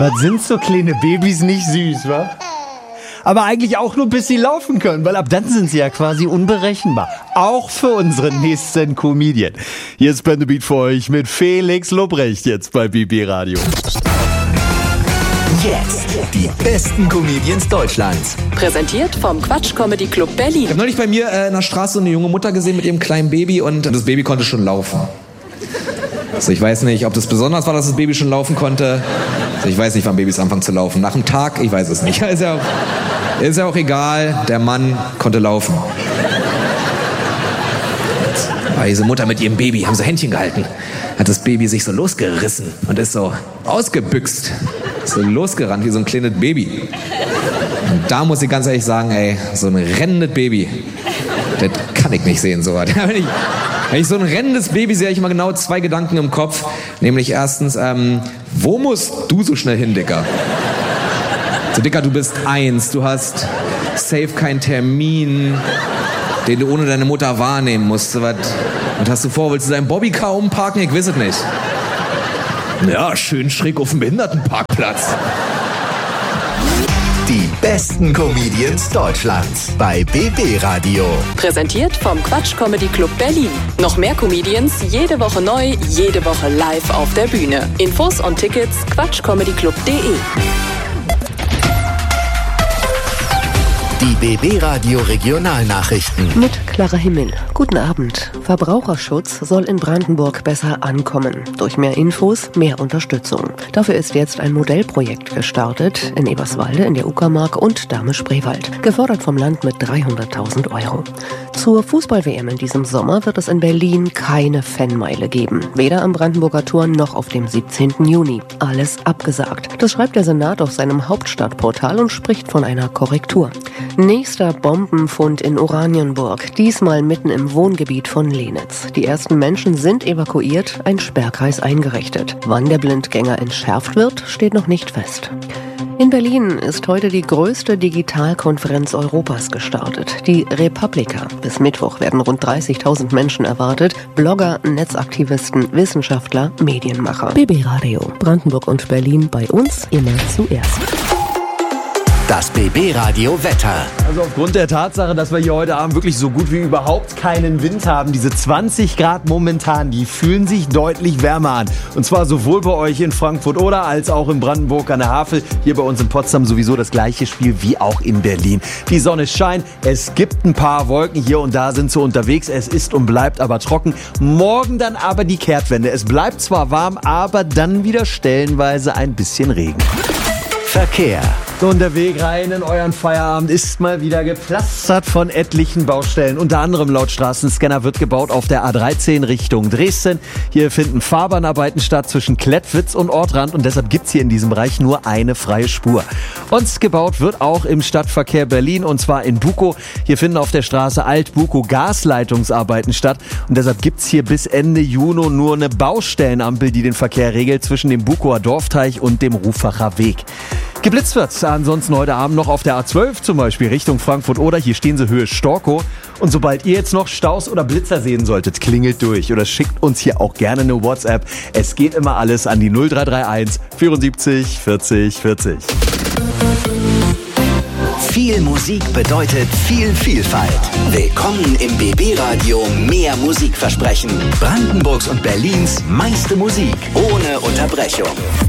Was sind so kleine Babys nicht süß, wa? Aber eigentlich auch nur, bis sie laufen können, weil ab dann sind sie ja quasi unberechenbar. Auch für unseren nächsten Comedian. Hier ist Ben the Beat für euch mit Felix Lobrecht jetzt bei BB Radio. Jetzt die besten Comedians Deutschlands. Präsentiert vom Quatsch Comedy Club Berlin. Ich habe neulich bei mir in der Straße eine junge Mutter gesehen mit ihrem kleinen Baby und das Baby konnte schon laufen. Also ich weiß nicht, ob das besonders war, dass das Baby schon laufen konnte. Also ich weiß nicht, wann Babys anfangen zu laufen. Nach dem Tag? Ich weiß es nicht. Ist ja auch egal. Der Mann konnte laufen. Aber diese Mutter mit ihrem Baby haben so Händchen gehalten. Hat das Baby sich so losgerissen und ist so ausgebüxt. So losgerannt wie so ein kleines Baby. Und da muss ich ganz ehrlich sagen, ey, so ein rennendes Baby, das kann ich nicht sehen, so was. Wenn ich so ein rennendes Baby sehe, habe ich immer genau 2 Gedanken im Kopf. Nämlich erstens, wo musst du so schnell hin, Dicker? So, Dicker, du bist 1, du hast safe keinen Termin, den du ohne deine Mutter wahrnehmen musst. So was. Und hast du vor, willst du deinen Bobbycar umparken? Ich weiß es nicht. Ja, schön schräg auf dem Behindertenparkplatz. Die besten Comedians Deutschlands bei BB Radio. Präsentiert vom Quatsch Comedy Club Berlin. Noch mehr Comedians, jede Woche neu, jede Woche live auf der Bühne. Infos und Tickets quatschcomedyclub.de. Die BB Radio Regionalnachrichten. Mit Clara Himmel. Guten Abend. Verbraucherschutz soll in Brandenburg besser ankommen. Durch mehr Infos, mehr Unterstützung. Dafür ist jetzt ein Modellprojekt gestartet in Eberswalde, in der Uckermark und Dahme-Spreewald. Gefördert vom Land mit 300.000 €. Zur Fußball-WM in diesem Sommer wird es in Berlin keine Fanmeile geben. Weder am Brandenburger Tor noch auf dem 17. Juni. Alles abgesagt. Das schreibt der Senat auf seinem Hauptstadtportal und spricht von einer Korrektur. Nächster Bombenfund in Oranienburg, diesmal mitten im Wohngebiet von Lenitz. Die ersten Menschen sind evakuiert, ein Sperrkreis eingerichtet. Wann der Blindgänger entschärft wird, steht noch nicht fest. In Berlin ist heute die größte Digitalkonferenz Europas gestartet, die Republika. Bis Mittwoch werden rund 30.000 Menschen erwartet, Blogger, Netzaktivisten, Wissenschaftler, Medienmacher. BB Radio, Brandenburg und Berlin, bei uns immer zuerst. Das BB Radio Wetter. Also aufgrund der Tatsache, dass wir hier heute Abend wirklich so gut wie überhaupt keinen Wind haben, diese 20 Grad momentan, die fühlen sich deutlich wärmer an. Und zwar sowohl bei euch in Frankfurt oder als auch in Brandenburg an der Havel. Hier bei uns in Potsdam sowieso das gleiche Spiel wie auch in Berlin. Die Sonne scheint, es gibt ein paar Wolken hier und da sind so unterwegs. Es ist und bleibt aber trocken. Morgen dann aber die Kehrtwende. Es bleibt zwar warm, aber dann wieder stellenweise ein bisschen Regen. Verkehr. Und der Weg rein in euren Feierabend ist mal wieder gepflastert von etlichen Baustellen. Unter anderem laut Straßenscanner wird gebaut auf der A13 Richtung Dresden. Hier finden Fahrbahnarbeiten statt zwischen Klettwitz und Ortrand und deshalb gibt's hier in diesem Bereich nur eine freie Spur. Und gebaut wird auch im Stadtverkehr Berlin und zwar in Bukow. Hier finden auf der Straße Alt-Bukow Gasleitungsarbeiten statt und deshalb gibt's hier bis Ende Juni nur eine Baustellenampel, die den Verkehr regelt zwischen dem Bukower Dorfteich und dem Rufacher Weg. Geblitzt wird ansonsten heute Abend noch auf der A12 zum Beispiel Richtung Frankfurt oder hier stehen sie Höhe Storkow. Und sobald ihr jetzt noch Staus oder Blitzer sehen solltet, klingelt durch oder schickt uns hier auch gerne eine WhatsApp. Es geht immer alles an die 0331 74 40 40. Viel Musik bedeutet viel Vielfalt. Willkommen im BB Radio Mehr Musikversprechen. Brandenburgs und Berlins meiste Musik ohne Unterbrechung.